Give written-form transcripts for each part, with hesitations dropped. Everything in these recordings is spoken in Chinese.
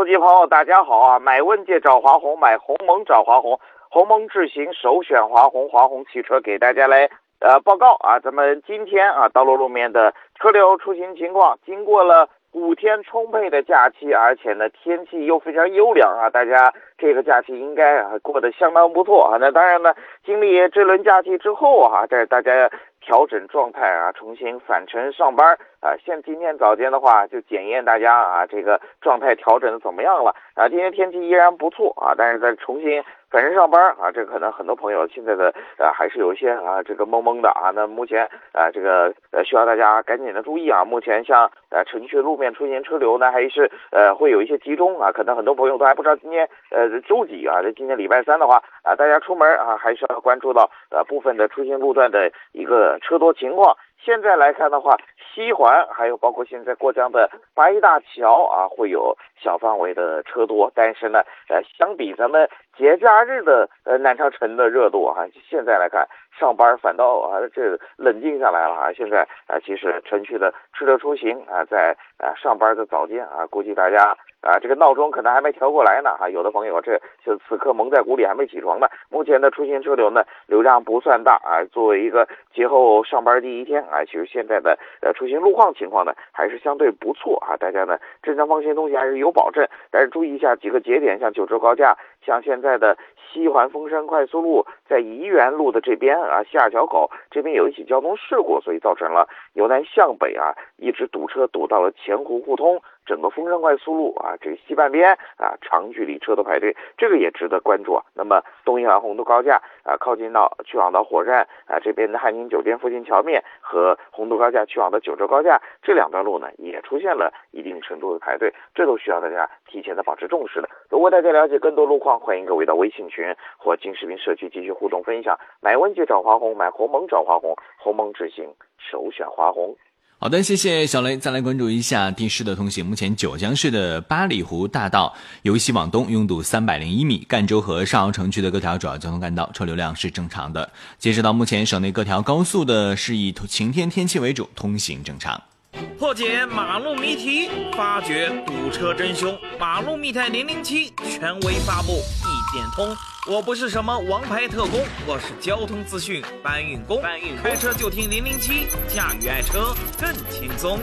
司机朋友大家好啊！买问界找华虹，买鸿蒙找华虹，鸿蒙智行首选华虹，华虹汽车给大家来报告啊！咱们今天啊道路路面的车流出行情况，经过了5天充沛的假期，而且呢天气又非常优良啊，大家这个假期应该过得相当不错啊。那当然呢，经历这轮假期之后啊，这大家调整状态啊，重新返程上班啊。今天早间的话，就检验大家啊这个状态调整的怎么样了啊。今天天气依然不错啊，但是在重新返程上班啊，这可能很多朋友现在的还是有一些这个懵懵的啊。那目前这个需要大家赶紧的注意啊。目前像城区路面出行车流呢，还是会有一些集中啊。可能很多朋友都还不知道今天周几啊，今天礼拜三的话啊，大家出门啊还是要关注到部分的出行路段的一个车多情况。现在来看的话，西环还有包括现在过江的八一大桥啊，会有小范围的车多，但是呢相比咱们节假日的南长城的热度啊，现在来看上班反倒这冷静下来了啊。现在其实城区的车流出行啊，在上班的早间啊，估计大家这个闹钟可能还没调过来呢啊，有的朋友这就此刻蒙在鼓里还没起床呢。目前的出行车流呢流量不算大啊，作为一个节后上班第一天啊，其实现在的出行路况情况呢还是相对不错啊，大家呢正常放心东西还是有保证。但是注意一下几个节点，像九州高架，像现在的西环丰山快速路在怡园路的这边啊，下桥口这边有一起交通事故，所以造成了由南向北啊一直堵车堵到了前湖互通，整个丰山快速路啊这个西半边啊长距离车都排队，这个也值得关注啊。那么东一环洪都高架靠近到去往到火车站这边的汉宁酒店附近桥面和洪都高架去往的九州高架这2段路呢也出现了一定程度的排队，这都需要大家提前的保持重视的。如果大家了解更多路况，欢迎各位到微信群或金视频社区继续互动分享。买问界找华虹，买鸿蒙找华虹，鸿蒙智行首选华虹。 好的，谢谢小雷。再来关注一下地市的通行。目前九江市的八里湖大道由西往东拥堵301米，赣州和上饶城区的各条主要交通干道车流量是正常的。截止到目前，省内各条高速的是以晴天天气为主，通行正常。 破解马路谜题，发掘堵车真凶。马路密探007权威发布，一点通。我不是什么王牌特工，我是交通资讯搬运工。开车就听007，驾驭爱车更轻松。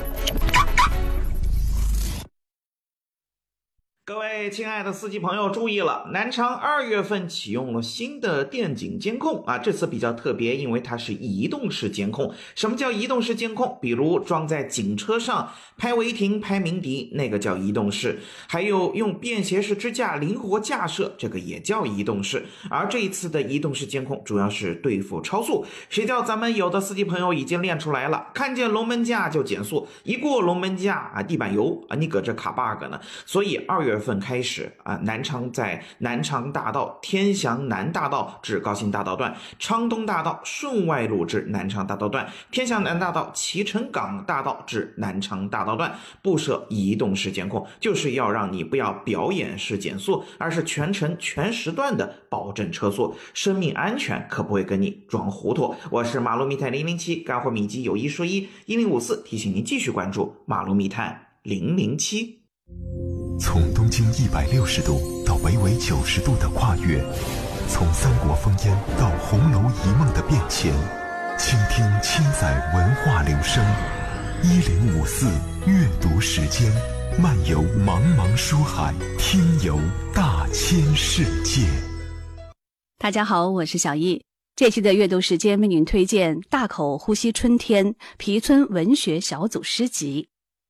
各位亲爱的司机朋友注意了，南昌2月份启用了新的电警监控啊，这次比较特别，因为它是移动式监控。什么叫移动式监控？比如装在警车上拍违停、拍鸣笛，那个叫移动式；还有用便携式支架灵活架设，这个也叫移动式。而这一次的移动式监控主要是对付超速，谁叫咱们有的司机朋友已经练出来了，看见龙门架就减速，一过龙门架地板油你搁这卡 bug 呢。所以2月份开始南昌在南昌大道天祥南大道至高新大道段，昌东大道顺外路至南昌大道段，天祥南大道脐橙港大道至南昌大道段布设移动式监控，就是要让你不要表演式减速，而是全程全时段的保证车速，生命安全可不会跟你装糊涂。我是马路密探007，干货秘籍有一说一，1054提醒您继续关注马路密探007。 从东经160度到北纬90度的跨越，从三国烽烟到红楼一梦的变迁，倾听千载文化流声。1054阅读时间，漫游茫茫书海，听游大千世界。 大家好，我是小易。这期的阅读时间为您推荐《大口呼吸春天》皮村文学小组诗集。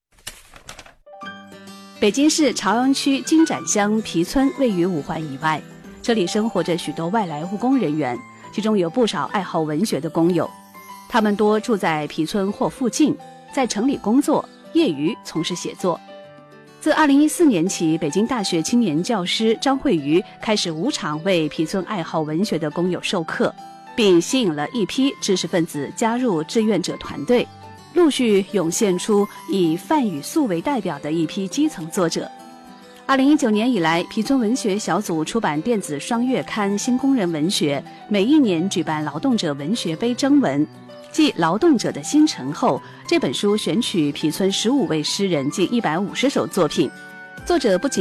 北京市朝阳区金盏乡皮村位于5环以外，这里生活着许多外来务工人员，其中有不少爱好文学的工友。他们多住在皮村或附近，在城里工作，业余从事写作。自2014年起，北京大学青年教师张慧瑜开始无偿为皮村爱好文学的工友授课，并吸引了一批知识分子加入志愿者团队，陆续涌现出以范雨素为代表的一批基层作者。2019年以来，皮村文学小组出版电子双月刊《新工人文学》，每一年举办劳动者文学杯征文，继《劳动者的新城》后，这本书选取皮村15位诗人近150首作品，作者不仅